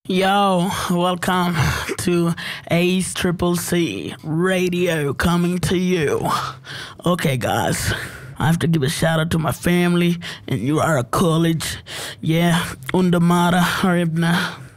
Yo, welcome to Ace Triple C Radio coming to you. Okay, guys, I have to give a shout out to my family in UR College. Yeah, under Mara Haribna.